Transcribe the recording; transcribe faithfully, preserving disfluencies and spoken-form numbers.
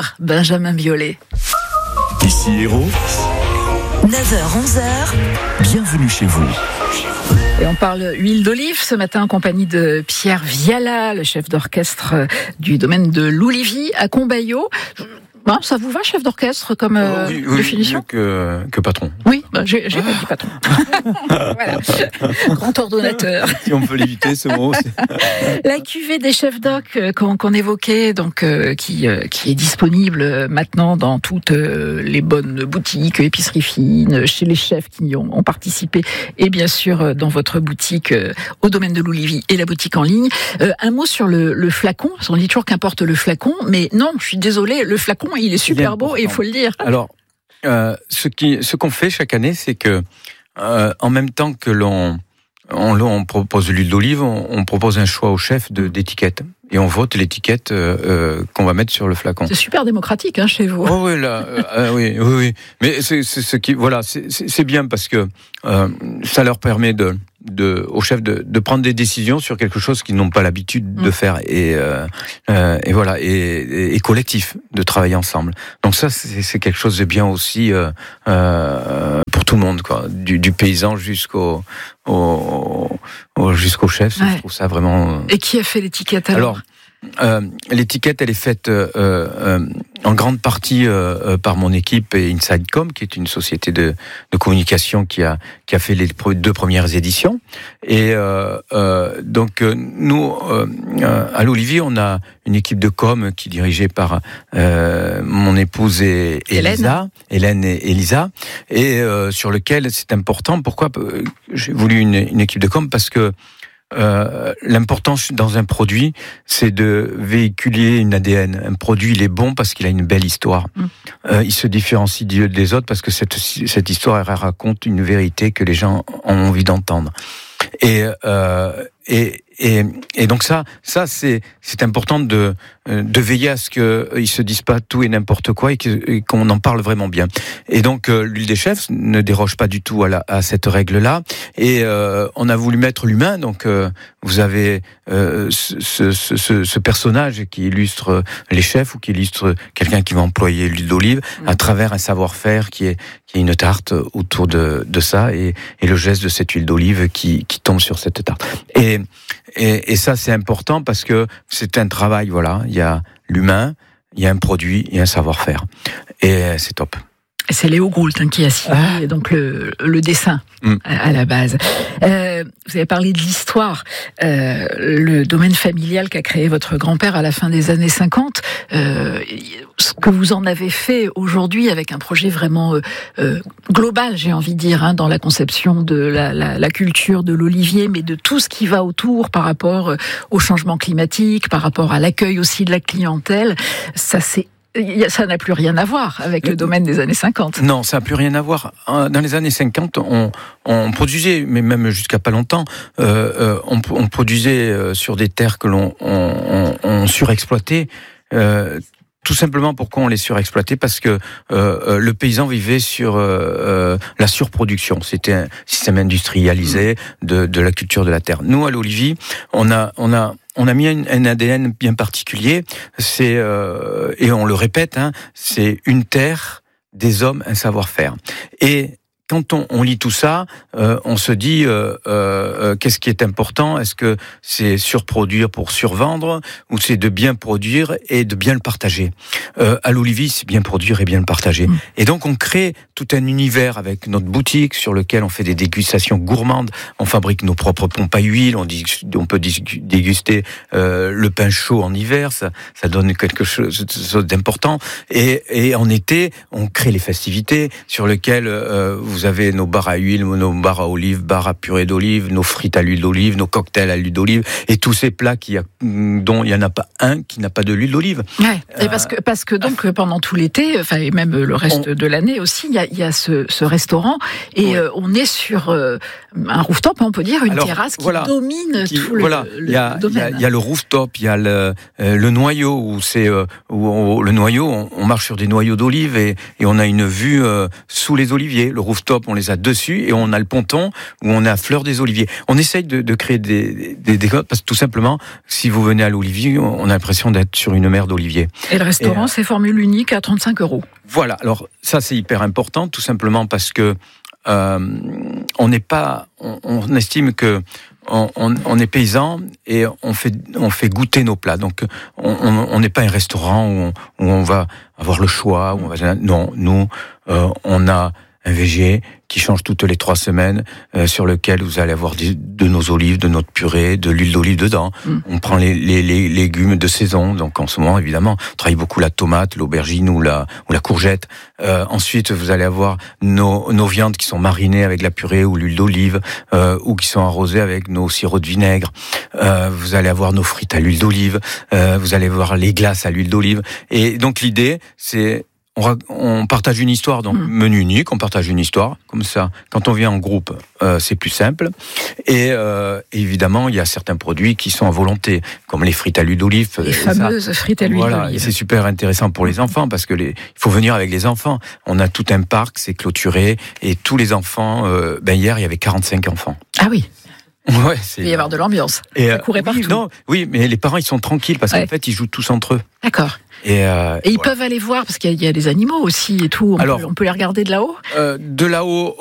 par Benjamin Biolay. Ici Hérault, neuf heures onze heures, bienvenue chez vous. Et on parle huile d'olive ce matin en compagnie de Pierre Viala, le chef d'orchestre du domaine de l'Olivier à Combaillot. Bon, ça vous va, chef d'orchestre, comme euh, oui, oui, définition que, que patron. Oui, bah, j'ai, j'ai pas dit patron. Voilà. Grand ordonnateur. Si on peut l'éviter, ce mot. C'est... La cuvée des chefs d'oc euh, qu'on, qu'on évoquait, donc euh, qui, euh, qui est disponible maintenant dans toutes euh, les bonnes boutiques, épiceries fines, chez les chefs qui ont, ont participé, et bien sûr euh, dans votre boutique euh, au domaine de l'Olivier et la boutique en ligne. Euh, un mot sur le, le flacon. On dit toujours qu'importe le flacon, mais non, je suis désolée, le flacon, il est super beau et il faut le dire. Alors, euh, ce, qui, ce qu'on fait chaque année, c'est que euh, en même temps que l'on, on, on propose l'huile d'olive, on, on propose un choix au chef de, d'étiquette. Et on vote l'étiquette euh, euh, qu'on va mettre sur le flacon. C'est super démocratique, hein, chez vous. Oh oui, là, euh, oui, oui, oui. Mais c'est, c'est ce qui, voilà, c'est, c'est, c'est bien parce que euh, ça leur permet de, de, aux chefs de, de prendre des décisions sur quelque chose qu'ils n'ont pas l'habitude de faire et, euh, euh, et voilà, et, et, et collectif, de travailler ensemble. Donc ça, c'est, c'est quelque chose de bien aussi euh, euh, pour tout le monde, quoi, du, du paysan jusqu'au au, au, jusqu'au chef. Ouais. Je trouve ça vraiment. Et qui a fait l'étiquette alors? Alors, Euh, l'étiquette, elle est faite euh, euh, en grande partie euh, par mon équipe et Insidecom, qui est une société de, de communication qui a qui a fait les deux premières éditions. Et euh, euh, donc nous, euh, à l'Olivier, on a une équipe de com qui est dirigée par euh, mon épouse et, et Hélène. Elisa, Hélène et Elisa, et euh, sur lequel c'est important. Pourquoi j'ai voulu une, une équipe de com? Parce que Euh, l'importance dans un produit, c'est de véhiculer une A D N. Un produit, il est bon parce qu'il a une belle histoire. Mm. Euh, il se différencie des autres parce que cette, cette histoire, elle raconte une vérité que les gens ont envie d'entendre. Et, euh, et, et, et donc ça, ça c'est, c'est important de, de veiller à ce qu'ils se disent pas tout et n'importe quoi et, que, et qu'on en parle vraiment bien. Et donc euh, l'huile des chefs ne déroge pas du tout à, la, à cette règle-là. Et euh, on a voulu mettre l'humain. Donc euh, vous avez euh, ce, ce, ce, ce personnage qui illustre les chefs ou qui illustre quelqu'un qui va employer l'huile d'olive mmh. à travers un savoir-faire qui est, qui est une tarte autour de, de ça et, et le geste de cette huile d'olive qui, qui tombe sur cette tarte. Et, et, et ça, c'est important parce que c'est un travail, voilà. Il y a l'humain, il y a un produit, il y a un savoir-faire. Et c'est top. C'est Léo Goult hein, qui a signé ah. donc le, le dessin mm. à, à la base. Euh, vous avez parlé de l'histoire, euh, le domaine familial qu'a créé votre grand-père à la fin des années cinquante. Euh, ce que vous en avez fait aujourd'hui avec un projet vraiment euh, euh, global, j'ai envie de dire, hein, dans la conception de la, la, la culture de l'olivier, mais de tout ce qui va autour par rapport au changement climatique, par rapport à l'accueil aussi de la clientèle. Ça, c'est Ça n'a plus rien à voir avec le domaine des années cinquante. Non, ça n'a plus rien à voir. Dans les années cinquante, on, on produisait, mais même jusqu'à pas longtemps, euh, on, on produisait sur des terres que l'on on, on, on surexploitait. Euh, Tout simplement, pourquoi on les surexploitait? Parce que euh, le paysan vivait sur euh, la surproduction. C'était un système industrialisé de, de la culture de la terre. Nous, à l'Olivier, on a, on a, on a mis un, un A D N bien particulier. C'est euh, et on le répète, hein, c'est une terre, des hommes, un savoir-faire. Et quand on, on lit tout ça, euh, on se dit euh, euh, qu'est-ce qui est important? Est-ce que c'est surproduire pour survendre ou c'est de bien produire et de bien le partager? euh, À l'Olivier, c'est bien produire et bien le partager. Mmh. Et donc on crée tout un univers avec notre boutique sur lequel on fait des dégustations gourmandes. On fabrique nos propres pompes à huile. On, dit, on peut déguster euh, le pain chaud en hiver. Ça, ça donne quelque chose d'important. Et, et en été, on crée les festivités sur lesquelles euh, vous Vous avez nos bars à huile, nos bars à olive, bars à purée d'olive, nos frites à l'huile d'olive, nos cocktails à l'huile d'olive, et tous ces plats qui a, dont il n'y en a pas un qui n'a pas de l'huile d'olive. Ouais, et parce que parce que donc pendant tout l'été, enfin et même le reste on... de l'année aussi, il y a, il y a ce, ce restaurant et ouais. euh, on est sur euh, un rooftop, on peut dire une Alors, terrasse qui voilà, domine qui, tout le, voilà, le il y a, domaine. Il y, a, il y a le rooftop, il y a le, euh, le noyau où c'est euh, où on, le noyau, on, on marche sur des noyaux d'olive et, et on a une vue euh, sous les oliviers. Le rooftop rooftop, on les a dessus, et on a le ponton où on est à fleur des oliviers. On essaye de, de créer des, des, des codes, parce que tout simplement, si vous venez à l'Olivier, on a l'impression d'être sur une mer d'oliviers. Et le restaurant, et, c'est formule unique à trente-cinq euros. Voilà, alors ça c'est hyper important, tout simplement parce que euh, on n'est pas, on, on estime que on, on, on est paysan et on fait, on fait goûter nos plats. Donc on n'est pas un restaurant où on, où on va avoir le choix. Où on va, non, nous euh, on a un V G qui change toutes les trois semaines, euh, sur lequel vous allez avoir des, de nos olives, de notre purée, de l'huile d'olive dedans. Mm. On prend les, les, les légumes de saison, donc en ce moment, évidemment, on travaille beaucoup la tomate, l'aubergine ou la, ou la courgette. Euh, ensuite, vous allez avoir nos, nos viandes qui sont marinées avec la purée ou l'huile d'olive, euh, ou qui sont arrosées avec nos sirops de vinaigre. Euh, vous allez avoir nos frites à l'huile d'olive, euh, vous allez avoir les glaces à l'huile d'olive. Et donc l'idée, c'est On, on partage une histoire, donc mmh. menu unique, on partage une histoire, comme ça, quand on vient en groupe, euh, c'est plus simple. Et euh, évidemment, il y a certains produits qui sont à volonté, comme les frites à l'huile d'olive. Les fameuses ça. frites à l'huile voilà, d'olive. Et c'est super intéressant pour les enfants, parce que les, il faut venir avec les enfants. On a tout un parc, c'est clôturé, et tous les enfants, euh, ben hier, il y avait quarante-cinq enfants. Ah oui. Ouais, c'est... Il va y avoir de l'ambiance. Et ça courait oui, partout. Non, oui, mais les parents, ils sont tranquilles, parce ouais. qu'en fait, ils jouent tous entre eux. D'accord. Et, euh, et ils voilà. peuvent aller voir, parce qu'il y a, il y a des animaux aussi et tout. On, Alors, peut, on peut les regarder de là-haut euh, De là-haut,